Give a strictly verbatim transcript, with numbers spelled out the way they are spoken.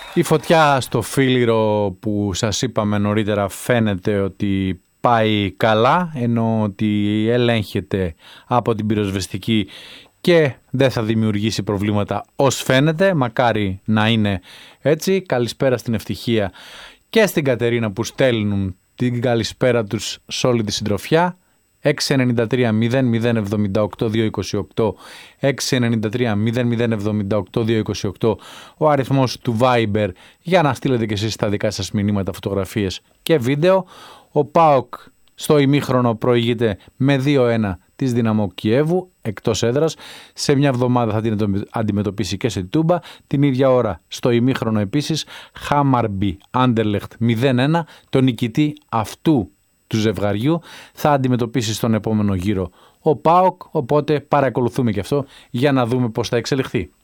Η φωτιά στο Φίλιρο που σας είπαμε νωρίτερα φαίνεται ότι πάει καλά, ενώ ότι ελέγχεται από την πυροσβεστική και δεν θα δημιουργήσει προβλήματα ως φαίνεται, μακάρι να είναι έτσι. Καλησπέρα στην Ευτυχία και στην Κατερίνα που στέλνουν την καλησπέρα τους σε όλη τη συντροφιά. έξι εννιά τρία μηδέν μηδέν εβδομήντα οκτώ διακόσια είκοσι οκτώ, έξι εννιά τρία μηδέν μηδέν εβδομήντα οκτώ διακόσια είκοσι οκτώ ο αριθμός του Viber για να στείλετε και εσείς τα δικά σας μηνύματα, φωτογραφίες και βίντεο. Ο ΠΑΟΚ στο ημίχρονο προηγείται με δύο ένα της Δυναμό Κιέβου εκτός έδρας. Σε μια εβδομάδα θα την αντιμετωπίσει και σε Τούμπα. Την ίδια ώρα στο ημίχρονο επίσης Χάμαρμπι Άντερλεχτ μηδέν ένα. Το νικητή αυτού του ζευγαριού θα αντιμετωπίσει στον επόμενο γύρο ο ΠΑΟΚ, οπότε παρακολουθούμε και αυτό για να δούμε πώς θα εξελιχθεί.